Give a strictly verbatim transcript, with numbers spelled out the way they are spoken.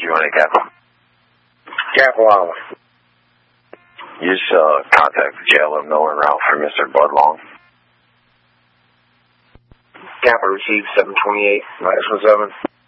you want to Cap? Capilano. You just uh, contact the jail of Miller and Ralph for Mister Bud Long. Cap, I received seven twenty-eight, minus one seven.